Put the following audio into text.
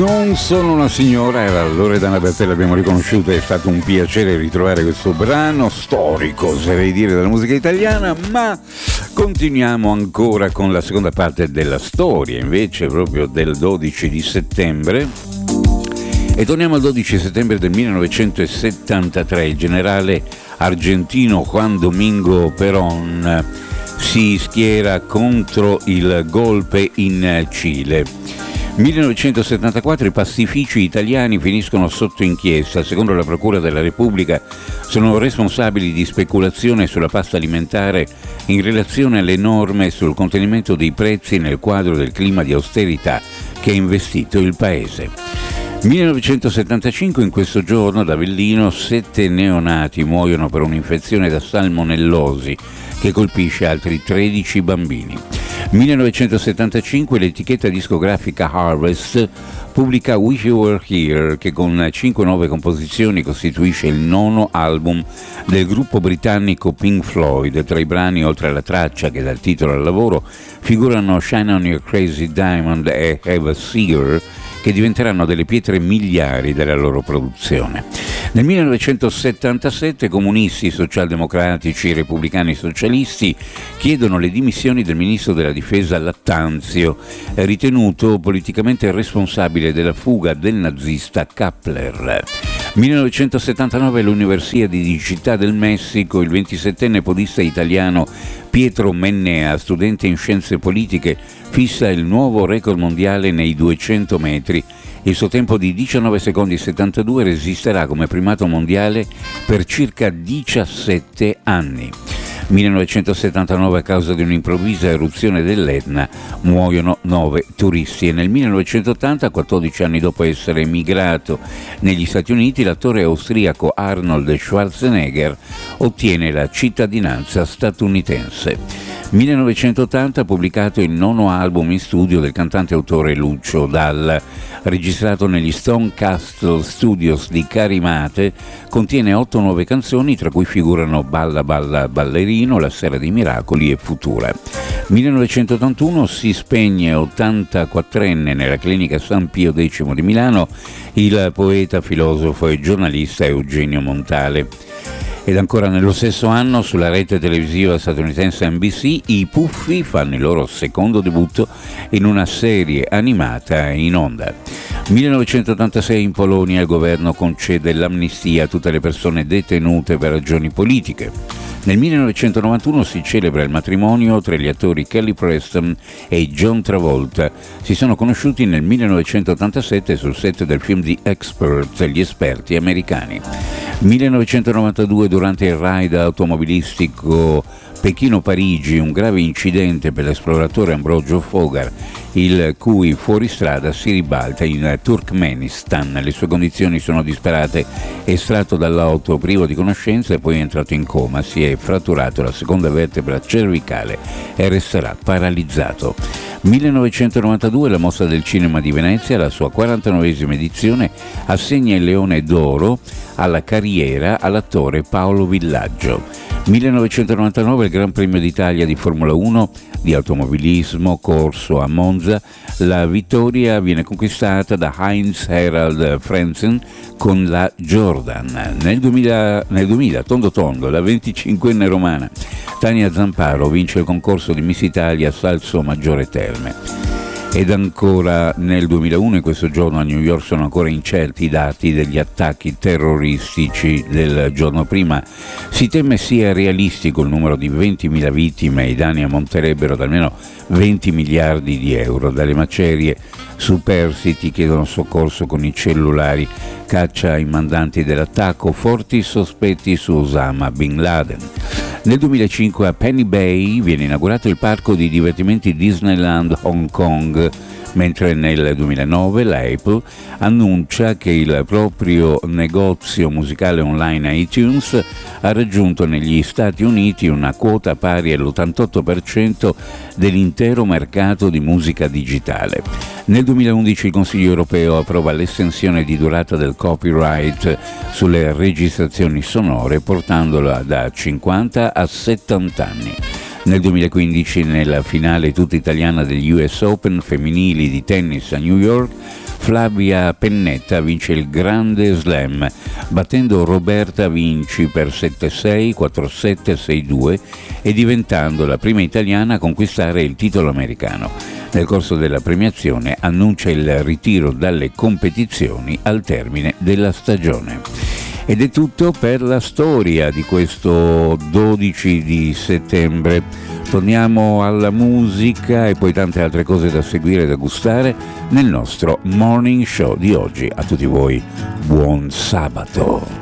Non sono una signora, era Loredana Bertella, abbiamo riconosciuto, è stato un piacere ritrovare questo brano storico, oserei dire, della musica italiana, ma continuiamo ancora con la seconda parte della storia, invece proprio del 12 di settembre. E torniamo al 12 settembre del 1973, il generale argentino Juan Domingo Perón si schiera contro il golpe in Cile. 1974 i pastifici italiani finiscono sotto inchiesta. Secondo la Procura della Repubblica sono responsabili di speculazione sulla pasta alimentare in relazione alle norme sul contenimento dei prezzi nel quadro del clima di austerità che ha investito il paese. 1975, in questo giorno ad Avellino 7 neonati muoiono per un'infezione da salmonellosi che colpisce altri 13 bambini. 1975 l'etichetta discografica Harvest pubblica Wish You Were Here, che con 5 nuove composizioni costituisce il 9º album del gruppo britannico Pink Floyd. Tra i brani, oltre alla traccia che dà il titolo al lavoro, figurano Shine on Your Crazy Diamond e Have a Seer, che diventeranno delle pietre miliari della loro produzione. Nel 1977 comunisti, socialdemocratici, repubblicani socialisti chiedono le dimissioni del ministro della difesa Lattanzio, ritenuto politicamente responsabile della fuga del nazista Kappler. 1979 all'Università di Città del Messico, il 27enne podista italiano Pietro Mennea, studente in scienze politiche, fissa il nuovo record mondiale nei 200 metri. Il suo tempo di 19 secondi 72 resisterà come primato mondiale per circa 17 anni. 1979, a causa di un'improvvisa eruzione dell'Etna, muoiono 9 turisti e nel 1980, 14 anni dopo essere emigrato negli Stati Uniti, l'attore austriaco Arnold Schwarzenegger ottiene la cittadinanza statunitense. 1980 pubblicato il 9º album in studio del cantante-autore Lucio Dalla, registrato negli Stone Castle Studios di Carimate, contiene 8 nuove canzoni, tra cui figurano Balla Balla Ballerino, La Sera dei Miracoli e Futura. 1981 si spegne 84enne nella clinica San Pio X di Milano il poeta, filosofo e giornalista Eugenio Montale. Ed ancora nello stesso anno, sulla rete televisiva statunitense NBC, i Puffi fanno il loro secondo debutto in una serie animata in onda. 1986 in Polonia il governo concede l'amnistia a tutte le persone detenute per ragioni politiche. Nel 1991 si celebra il matrimonio tra gli attori Kelly Preston e John Travolta. Si sono conosciuti nel 1987 sul set del film The Expert, Gli Esperti americani. 1992, durante il raid automobilistico Pechino-Parigi, un grave incidente per l'esploratore Ambrogio Fogar, il cui fuoristrada si ribalta in Turkmenistan. Le sue condizioni sono disperate, estratto dall'auto privo di conoscenza e poi entrato in coma. Si è fratturato la seconda vertebra cervicale e resterà paralizzato. 1992 la Mostra del Cinema di Venezia, la sua 49esima edizione, assegna il Leone d'Oro alla carriera all'attore Paolo Villaggio. 1999 il Gran Premio d'Italia di Formula 1 di automobilismo corso a Monza. La vittoria viene conquistata da Heinz Harald Frentzen con la Jordan. Nel 2000 tondo tondo, la 25enne romana Tania Zamparo vince il concorso di Miss Italia Salso Maggiore Terme. Ed ancora nel 2001, in questo giorno a New York sono ancora incerti i dati degli attacchi terroristici del giorno prima. Si teme sia realistico il numero di 20.000 vittime e i danni ammonterebbero ad almeno 20 miliardi di euro. Dalle macerie superstiti chiedono soccorso con i cellulari, caccia ai mandanti dell'attacco, forti sospetti su Osama Bin Laden. Nel 2005 a Penny Bay viene inaugurato il parco di divertimenti Disneyland Hong Kong, mentre nel 2009 la Apple annuncia che il proprio negozio musicale online iTunes ha raggiunto negli Stati Uniti una quota pari all'88% dell'intero mercato di musica digitale. Nel 2011 il Consiglio europeo approva l'estensione di durata del copyright sulle registrazioni sonore, portandola da 50 a 70 anni. Nel 2015, nella finale tutta italiana degli US Open femminili di tennis a New York, Flavia Pennetta vince il Grande Slam, battendo Roberta Vinci per 7-6, 4-7, 6-2 e diventando la prima italiana a conquistare il titolo americano. Nel corso della premiazione annuncia il ritiro dalle competizioni al termine della stagione. Ed è tutto per la storia di questo 12 di settembre. Torniamo alla musica e poi tante altre cose da seguire e da gustare nel nostro Morning Show di oggi. A tutti voi, buon sabato!